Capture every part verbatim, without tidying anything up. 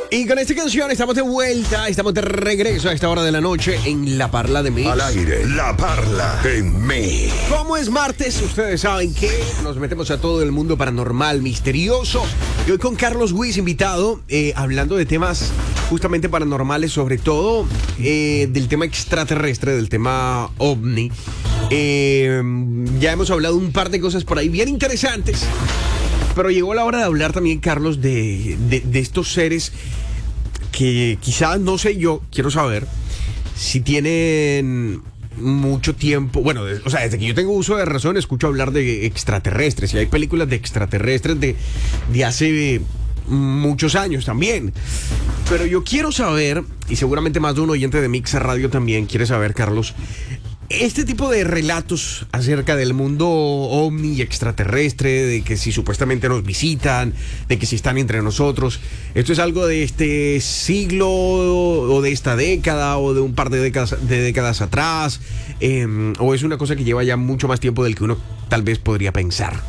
Y con esta canción estamos de vuelta, estamos de regreso a esta hora de la noche en La Parla de Mix. Al aire, La Parla de Mix. Como es martes, ustedes saben que nos metemos a todo el mundo paranormal, misterioso. Y hoy con Carlos Wiss invitado, eh, hablando de temas justamente paranormales, sobre todo eh, del tema extraterrestre, del tema ovni. Eh, ya hemos hablado un par de cosas por ahí bien interesantes. Pero llegó la hora de hablar también, Carlos, de, de, de estos seres que quizás, no sé, yo quiero saber si tienen mucho tiempo. Bueno, de, o sea, desde que yo tengo uso de razón escucho hablar de extraterrestres. Y hay películas de extraterrestres de, de hace muchos años también. Pero yo quiero saber, y seguramente más de un oyente de Mix Radio también quiere saber, Carlos, este tipo de relatos acerca del mundo ovni y extraterrestre, de que si supuestamente nos visitan, de que si están entre nosotros, ¿esto es algo de este siglo o de esta década o de un par de décadas, de décadas atrás? Eh, ¿O es una cosa que lleva ya mucho más tiempo del que uno tal vez podría pensar?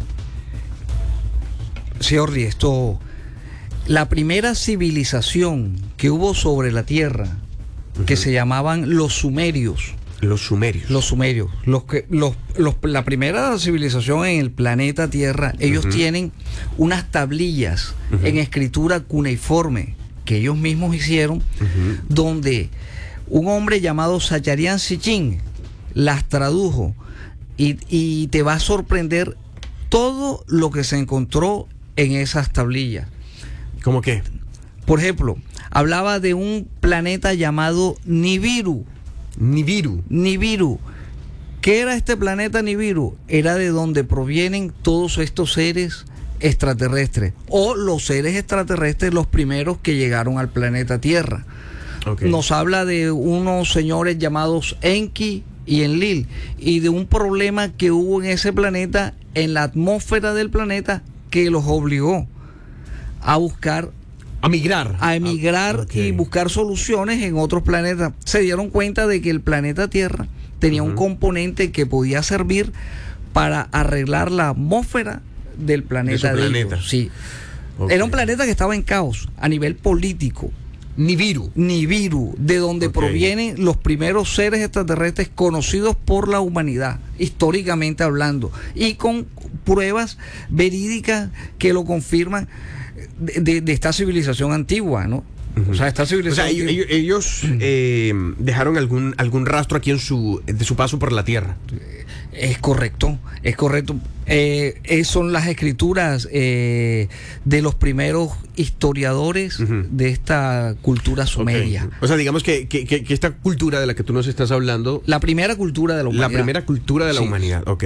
Sí, Orly, esto... La primera civilización que hubo sobre la Tierra, uh-huh, que se llamaban los sumerios. Los sumerios. Los sumerios. Los que, los, los, la primera civilización en el planeta Tierra, ellos uh-huh, tienen unas tablillas uh-huh, en escritura cuneiforme que ellos mismos hicieron, uh-huh, donde un hombre llamado Sacharian Sitchin las tradujo y, y te va a sorprender todo lo que se encontró en esas tablillas. ¿Cómo qué? Por ejemplo, hablaba de un planeta llamado Nibiru. Nibiru. Nibiru. ¿Qué era este planeta Nibiru? Era de donde provienen todos estos seres extraterrestres, o los seres extraterrestres, los primeros que llegaron al planeta Tierra. Okay. Nos habla de unos señores llamados Enki y Enlil, y de un problema que hubo en ese planeta, en la atmósfera del planeta, que los obligó a buscar, a migrar, a emigrar, ah, okay, y buscar soluciones en otros planetas. Se dieron cuenta de que el planeta Tierra tenía uh-huh, un componente que podía servir para arreglar la atmósfera del planeta. De de planeta. Ellos. Sí. Okay. Era un planeta que estaba en caos a nivel político. Nibiru. Nibiru, de donde okay, provienen los primeros seres extraterrestres conocidos por la humanidad, históricamente hablando, y con pruebas verídicas que lo confirman de, de, de esta civilización antigua, ¿no? Uh-huh. O sea, esta civilización. O sea, ellos, ellos eh, dejaron algún algún rastro aquí en su de su paso por la Tierra. Es correcto, es correcto. Eh, eh, son las escrituras eh, de los primeros historiadores uh-huh, de esta cultura sumeria. Okay. O sea, digamos que, que, que, que esta cultura de la que tú nos estás hablando, la primera cultura de la humanidad. La primera cultura de la sí. humanidad, ok.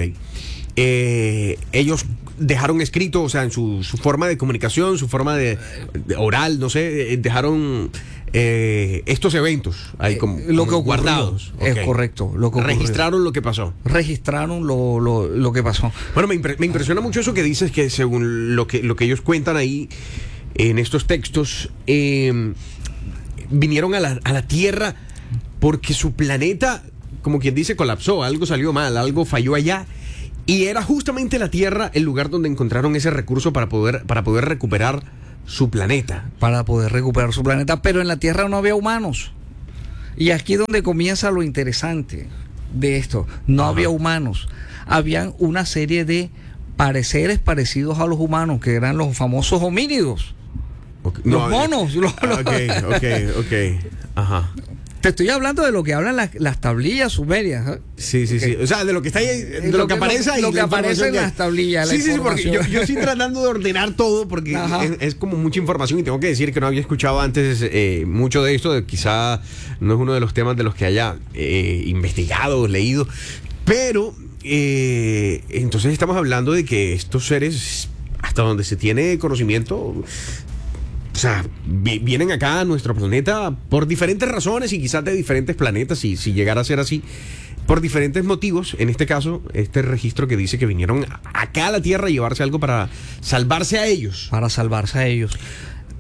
Eh, ellos dejaron escrito, o sea, en su, su forma de comunicación, su forma de, de oral, no sé, dejaron eh, estos eventos ahí como, eh, lo como que guardados. Es okay, correcto. Lo que registraron lo que pasó. Registraron lo, lo, lo que pasó. Bueno, me, impre, me impresiona mucho eso que dices, que según lo que, lo que ellos cuentan ahí en estos textos, eh, vinieron a la, a la Tierra porque su planeta, como quien dice, colapsó, algo salió mal, algo falló allá. Y era justamente la Tierra el lugar donde encontraron ese recurso para poder, para poder recuperar su planeta. Para poder recuperar su planeta, pero en la Tierra no había humanos. Y aquí es donde comienza lo interesante de esto. No Ajá. había humanos. Habían una serie de pareceres parecidos a los humanos, que eran los famosos homínidos. Okay. Los no, monos. Eh, los, ok, ok, ok. Ajá. Te estoy hablando de lo que hablan las, las tablillas sumerias. ¿eh? Sí, sí, okay. sí. O sea, de lo que está ahí, de, de lo, lo que, que aparece ahí. Lo que aparece en las tablillas. Sí, sí, sí, porque yo, yo estoy tratando de ordenar todo porque es, es como mucha información y tengo que decir que no había escuchado antes eh, mucho de esto. De, quizá no es uno de los temas de los que haya eh, investigado, leído. Pero, eh, entonces estamos hablando de que estos seres, hasta donde se tiene conocimiento, o sea, vienen acá a nuestro planeta por diferentes razones y quizás de diferentes planetas, y si llegara a ser así, por diferentes motivos. En este caso, este registro que dice que vinieron acá a la Tierra a llevarse algo para salvarse a ellos. Para salvarse a ellos.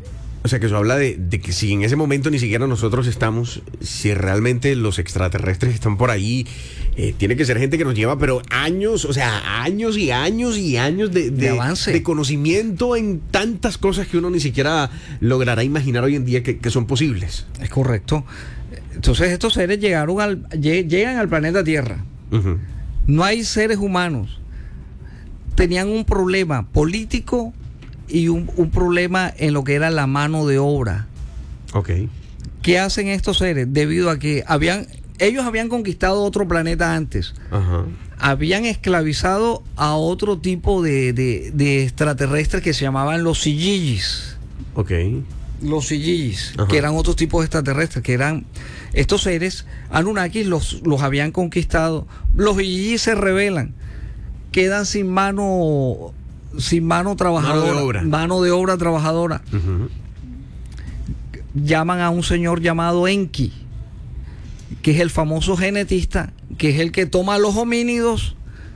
O sea, que eso habla de, de que si en ese momento ni siquiera nosotros estamos, si realmente los extraterrestres están por ahí, eh, tiene que ser gente que nos lleva, pero años, o sea, años y años y años de, de, De avance. de conocimiento en tantas cosas que uno ni siquiera logrará imaginar hoy en día que, que son posibles. Es correcto. Entonces estos seres llegaron al, lle- llegan al planeta Tierra. Ujú. No hay seres humanos. Tenían un problema político y un, un problema en lo que era la mano de obra. Ok. ¿Qué hacen estos seres? Debido a que habían, ellos habían conquistado otro planeta antes. Ajá. Habían esclavizado a otro tipo de, de, de extraterrestres que se llamaban los Sijijis. Ok. Los Sijijis, Ajá. que eran otros tipos de extraterrestres, que eran estos seres, Anunnakis los, los habían conquistado. Los Sijijis se rebelan, quedan sin mano, sin mano trabajadora, Mano de obra. mano de obra trabajadora. Ujú. Llaman a un señor llamado Enki, que es el famoso genetista, que es el que toma a los homínidos,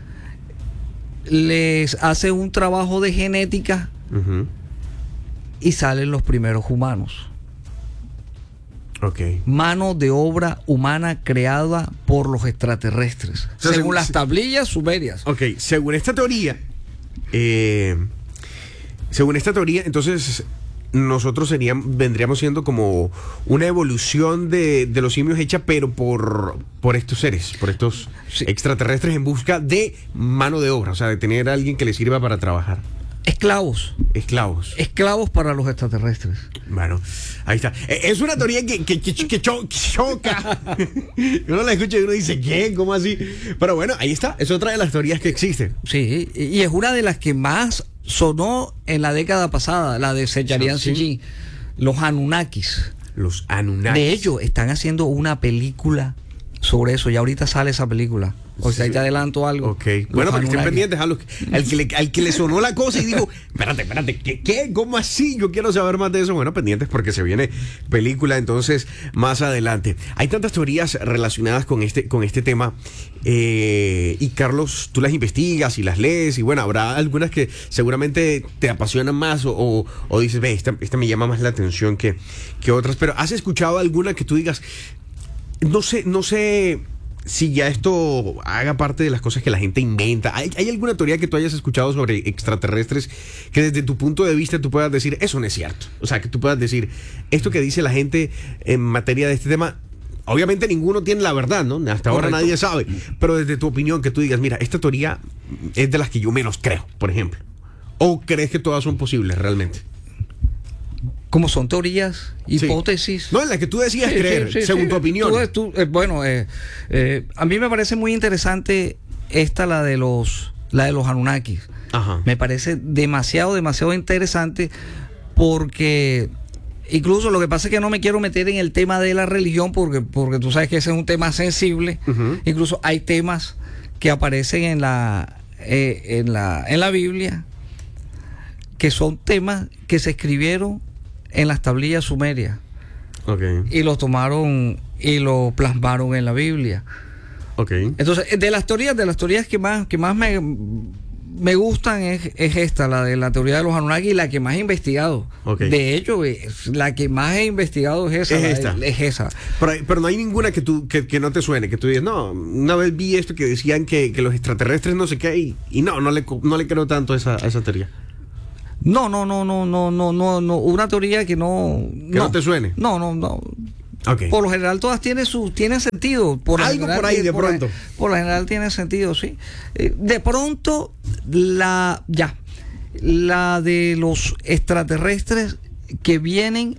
les hace un trabajo de genética Ujú. y salen los primeros humanos. Ok. Mano de obra humana creada por los extraterrestres, O sea, según según- las tablillas sumerias. Ok, según esta teoría, eh, según esta teoría, entonces nosotros seríamos, vendríamos siendo como una evolución de, de los simios hecha, pero por, por estos seres, por estos Sí. extraterrestres en busca de mano de obra, o sea, de tener a alguien que les sirva para trabajar. Esclavos, Esclavos. esclavos para los extraterrestres. Bueno, ahí está. Eh, Es una teoría que, que, que, que cho- que choca. Uno la escucha y uno dice, ¿qué? ¿Cómo así? Pero bueno, ahí está. Es otra de las teorías que existen. Sí, y y es una de las que más sonó en la década pasada, la de Secharian Sí. Sijin, los Anunnakis. Los Anunnakis. De hecho, están haciendo una película sobre eso. Ya ahorita sale esa película. O sea, ahí te adelanto algo. Ok, Los bueno, porque estén Anunnakis. pendientes a los- al, que le, al que le sonó la cosa y digo, espérate, espérate, ¿qué, ¿qué? ¿Cómo así? Yo quiero saber más de eso. Bueno, pendientes porque se viene película entonces más adelante. Hay tantas teorías relacionadas con este, con este tema eh, y Carlos, tú las investigas y las lees y bueno, habrá algunas que seguramente te apasionan más o, o, o dices, ve, esta, esta me llama más la atención que, que otras, pero ¿has escuchado alguna que tú digas, no sé, no sé si ya esto haga parte de las cosas que la gente inventa? ¿Hay, hay alguna teoría que tú hayas escuchado sobre extraterrestres que desde tu punto de vista tú puedas decir, eso no es cierto? O sea, que tú puedas decir, esto que dice la gente en materia de este tema, obviamente ninguno tiene la verdad, ¿no? Hasta ahora Correcto. nadie sabe, pero desde tu opinión que tú digas, mira, esta teoría es de las que yo menos creo, por ejemplo. ¿O crees que todas son posibles realmente? Como son teorías, Sí. hipótesis. No, en las que tú decías Sí, creer, sí, sí, según sí. tu opinión. Tú- tú, eh, bueno, eh, eh, a mí me parece muy interesante esta, la de los, la de los Anunnakis. Ajá. Me parece demasiado, demasiado interesante porque incluso lo que pasa es que no me quiero meter en el tema de la religión porque, porque tú sabes que ese es un tema sensible. Ujú. Incluso hay temas que aparecen en la, eh, en la, en la Biblia que son temas que se escribieron en las tablillas sumerias Ok, y lo tomaron y lo plasmaron en la Biblia. ok. Entonces, de las teorías, de las teorías que más, que más me, me gustan es, es esta, la de la teoría de los Anunnaki, y la que más he investigado. Ok. De hecho, es- la que más he investigado es esa. Es la- esta. es esa. Pero, hay- pero no hay ninguna que tú que, que no te suene, que tú digas, no, una vez vi esto que decían que, que los extraterrestres no sé qué, y, y no, no le, co- no le creo tanto a esa, a esa teoría. No, no, no, no, no, no, no, no, una teoría que no. Que no te suene. No, no, no. Ok. Por lo general todas tienen su, tienen sentido. Por lo Algo general por ahí tiene- de por la- pronto. Por lo general tiene sentido, sí. Eh, De pronto, la, ya, la de los extraterrestres que vienen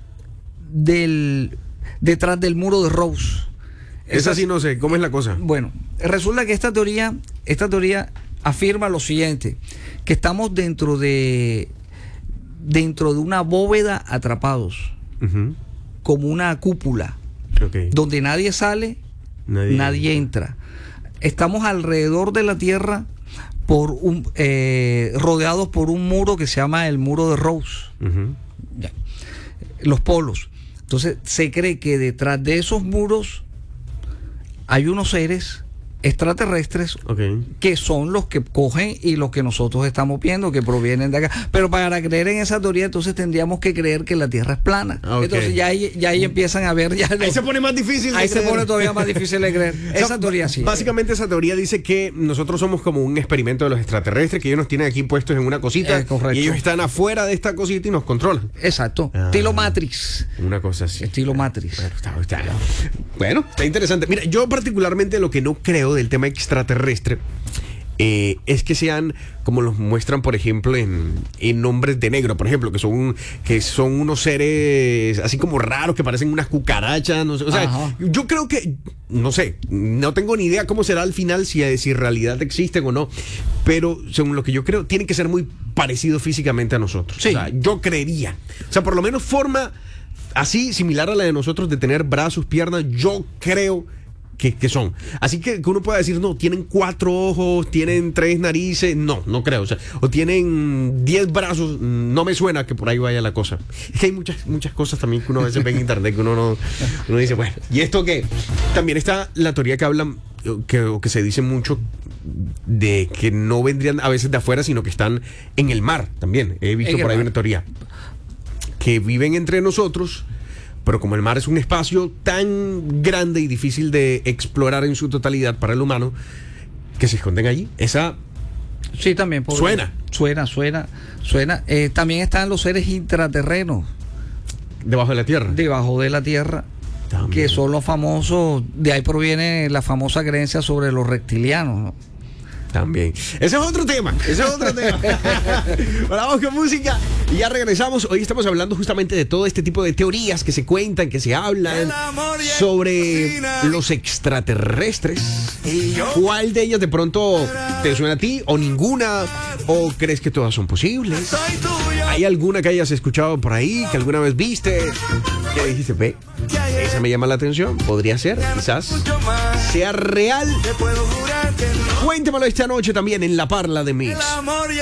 del, detrás del muro de Rose. Esa sí no sé, ¿cómo es la cosa? Bueno, resulta que esta teoría, esta teoría afirma lo siguiente, que estamos dentro de, dentro de una bóveda atrapados, Ujú. como una cúpula, Ok. donde nadie sale, Nadie- nadie, entra. Estamos alrededor de la Tierra por un, eh, rodeados por un muro que se llama el muro de Rose, Ujú. ya. Los polos. Entonces se cree que detrás de esos muros hay unos seres extraterrestres, Okay. que son los que cogen y los que nosotros estamos viendo, que provienen de acá. Pero para creer en esa teoría, entonces tendríamos que creer que la Tierra es plana. Okay. Entonces ya ahí, ya ahí empiezan a ver... Ya Ahí los- se pone más difícil. de ahí se creer. pone todavía más difícil de creer. O sea, Esa teoría sí. Básicamente esa teoría dice que nosotros somos como un experimento de los extraterrestres, que ellos nos tienen aquí puestos en una cosita Eh, correcto. y ellos están afuera de esta cosita y nos controlan. Exacto. Ah. Estilo Matrix. Una cosa así. Estilo Matrix. Bueno, está, está- bueno, está interesante. Mira, yo particularmente lo que no creo del tema extraterrestre eh, es que sean como los muestran, por ejemplo, en, en Hombres de Negro, por ejemplo, que son, que son unos seres así como raros, que parecen unas cucarachas, no sé. O sea, Ajá. yo creo que, no sé, no tengo ni idea cómo será al final, si, si en realidad existen o no, pero según lo que yo creo, tienen que ser muy parecidos físicamente a nosotros. Sí. O sea, yo creería. O sea, por lo menos forma así, similar a la de nosotros, de tener brazos, piernas, yo creo que, que son. Así que, que uno pueda decir, no, tienen cuatro ojos, tienen tres narices, no, no creo. O sea, o tienen diez brazos, no me suena que por ahí vaya la cosa. Es que hay muchas, muchas cosas también que uno a veces ve en internet que uno no, uno dice, bueno, ¿y esto qué? También está la teoría que hablan, que, o que se dice mucho, de que no vendrían a veces de afuera, sino que están en el mar también. He visto En el por ahí mar. una teoría. Que viven entre nosotros, pero como el mar es un espacio tan grande y difícil de explorar en su totalidad para el humano, que se esconden allí. Esa Sí, también. por- Suena. Suena, suena, suena. Eh, también están los seres intraterrenos, debajo de la tierra. debajo de la Tierra, También. que son los famosos, de ahí proviene la famosa creencia sobre los reptilianos, ¿no? También. Ese es otro tema. Ese es otro tema. Ahora vamos con música y ya regresamos. Hoy estamos hablando justamente de todo este tipo de teorías que se cuentan, que se hablan sobre los extraterrestres. ¿Cuál de ellas de pronto te suena a ti o ninguna? ¿O crees que todas son posibles? ¿Hay alguna que hayas escuchado por ahí, que alguna vez viste? Que dijiste, ve, esa me llama la atención. Podría ser, quizás sea real. Cuéntemelo esta noche también en La Parla de Mix.